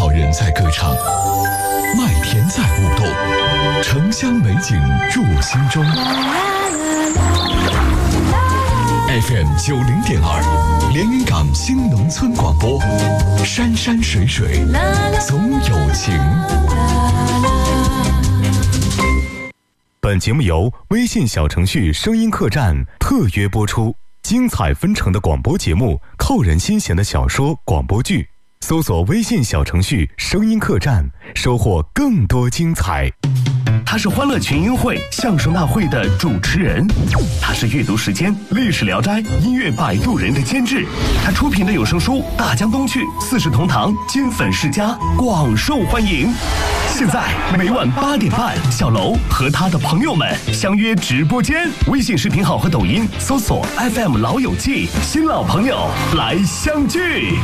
好人在歌唱，麦田在舞动，城乡美景入心中。FM 90.2，连云港新农村广播，山山水水总有情。 本节目由微信小程序声音客栈特约播出，精彩纷呈的广播节目，扣人心弦的小说广播剧，搜索微信小程序声音客栈，收获更多精彩。 他是欢乐群英会相声大会的主持人，他是阅读时间历史聊斋音乐摆渡人的监制，他出品的有声书大江东去四世同堂金粉世家广受欢迎。现在每晚8点半，小楼和他的朋友们相约直播间，微信视频号和抖音搜索 FM 老友记，新老朋友来相聚。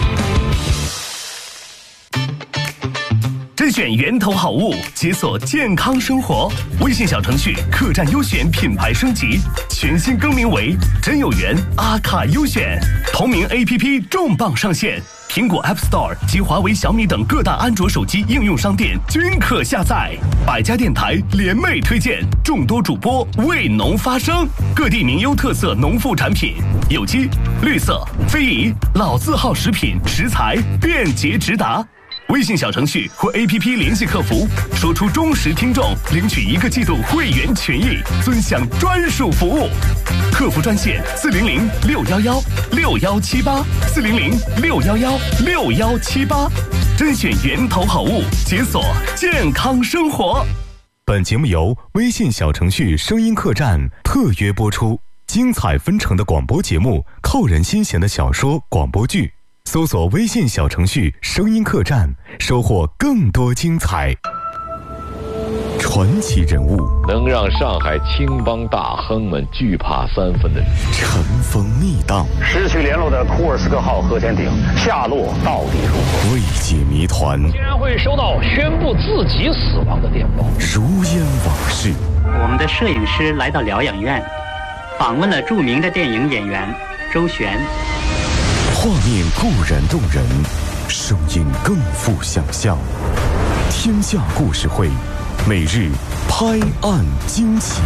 甄选源头好物，解锁健康生活。微信小程序客栈优选品牌升级，全新更名为真有缘阿卡优选。同名 APP 重磅上线，苹果 App Store 及华为、小米等各大安卓手机应用商店均可下载。百家电台联袂推荐，众多主播为农发声，各地名优特色农副产品，有机、绿色、非遗、老字号食品食材便捷直达。微信小程序或 APP 联系客服，说出忠实听众，领取1个季度会员权益，尊享专属服务。客服专线400-611611-6178，400-611611-6178，甄选源头好物，解锁健康生活。 本节目由微信小程序声音客栈特约播出，精彩纷呈的广播节目，扣人心弦的小说广播剧，搜索微信小程序声音客栈，收获更多精彩。传奇人物， 能让上海青帮大亨们惧怕3分的人， 尘封密档， 失去联络的库尔斯克号核潜艇下落到底如何？ 未解谜团， 竟然会收到宣布自己死亡的电报， 如烟往事。 我们的摄影师来到疗养院，访问了著名的电影演员周璇。 画面固然动人，声音更富想象。天下故事会，每日拍案惊奇。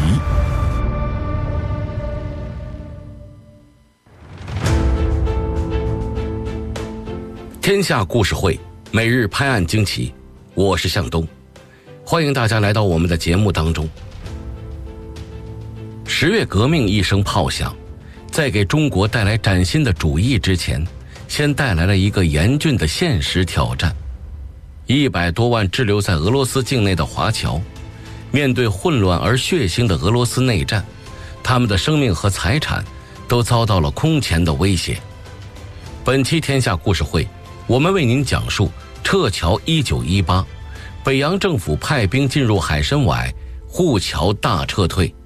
天下故事会，每日拍案惊奇，我是向东，欢迎大家来到我们的节目当中。10月革命一声炮响，在给中国带来崭新的主义之前，先带来了一个严峻的现实挑战。100多万滞留在俄罗斯境内的华侨，面对混乱而血腥的俄罗斯内战，他们的生命和财产都遭到了空前的威胁。本期天下故事会，我们为您讲述撤侨1918，北洋政府派兵进入海参崴，护侨大撤退。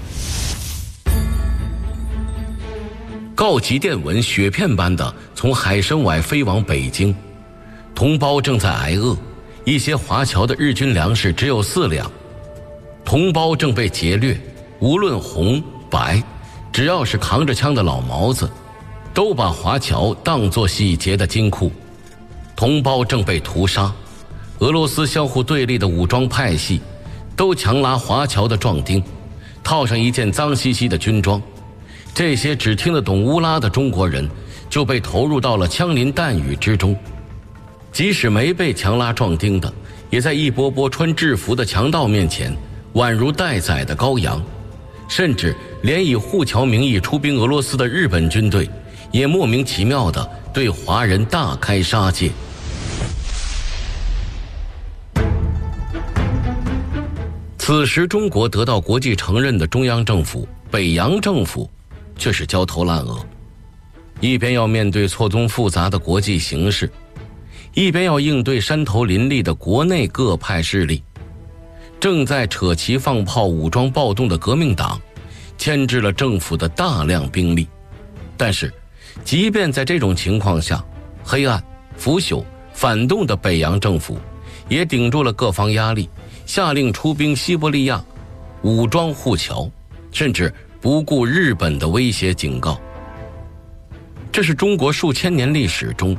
告急电文雪片般的从海参崴飞往北京，同胞正在挨饿，一些华侨的日均粮食只有4两，同胞正被劫掠，无论红白，只要是扛着枪的老毛子，都把华侨当作洗劫的金库。同胞正被屠杀，俄罗斯相互对立的武装派系都强拉华侨的壮丁，套上一件脏兮兮的军装，这些只听得懂乌拉的中国人就被投入到了枪林弹雨之中。即使没被强拉壮丁的，也在一波波穿制服的强盗面前宛如待宰的羔羊，甚至连以护侨名义出兵俄罗斯的日本军队也莫名其妙地对华人大开杀戒。此时中国得到国际承认的中央政府北洋政府却是焦头烂额，一边要面对错综复杂的国际形势，一边要应对山头林立的国内各派势力。正在扯旗放炮武装暴动的革命党牵制了政府的大量兵力，但是即便在这种情况下，黑暗、腐朽、反动的北洋政府也顶住了各方压力，下令出兵西伯利亚，武装护侨，甚至不顾日本的威胁警告。这是中国数千年历史中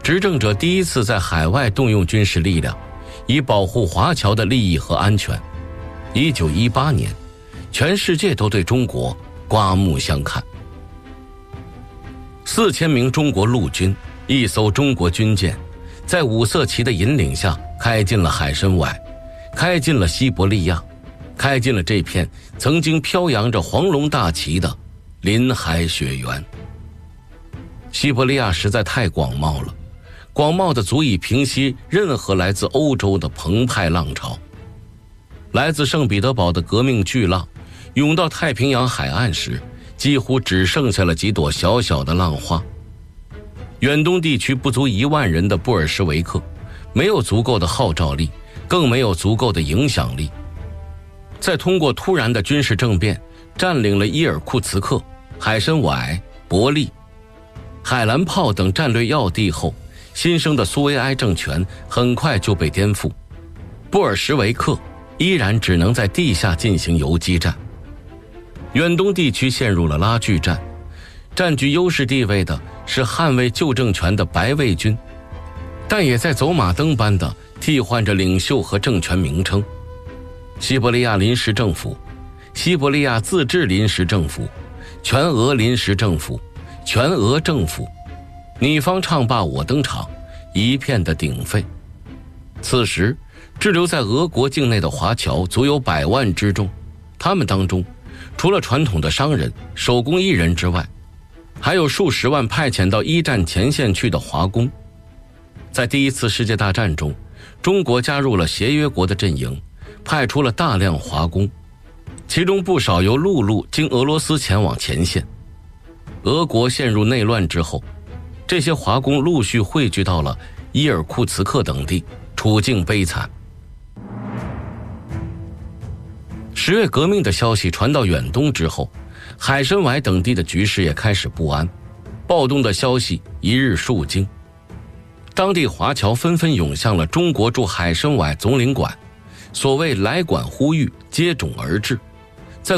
执政者第一次在海外动用军事力量，以保护华侨的利益和安全。1918年，全世界都对中国刮目相看。4000名中国陆军，1艘中国军舰，在五色旗的引领下开进了海参崴，开进了西伯利亚，开进了这片曾经飘扬着黄龙大旗的林海雪原。西伯利亚实在太广袤了，广袤的足以平息任何来自欧洲的澎湃浪潮。来自圣彼得堡的革命巨浪涌到太平洋海岸时，几乎只剩下了几朵小小的浪花。远东地区不足1万人的布尔什维克没有足够的号召力，更没有足够的影响力。在通过突然的军事政变占领了伊尔库茨克、海参崴、伯利、海兰泡等战略要地后，新生的苏维埃政权很快就被颠覆。布尔什维克依然只能在地下进行游击战。远东地区陷入了拉锯战，占据优势地位的是捍卫旧政权的白卫军，但也在走马灯般的替换着领袖和政权名称。西伯利亚临时政府、西伯利亚自治临时政府、全俄临时政府、全俄政府，你方唱罢我登场，一片的鼎沸。此时滞留在俄国境内的华侨足有100万之众，他们当中除了传统的商人、手工艺人之外，还有数十万派遣到一战前线去的华工。在第一次世界大战中，中国加入了协约国的阵营，派出了大量华工，其中不少由陆路经俄罗斯前往前线。俄国陷入内乱之后，这些华工陆续汇聚到了伊尔库茨克等地，处境悲惨。10月革命的消息传到远东之后，海参崴等地的局势也开始不安，暴动的消息一日数惊。当地华侨纷纷涌向了中国驻海参崴总领馆，所谓来馆呼吁接踵而至。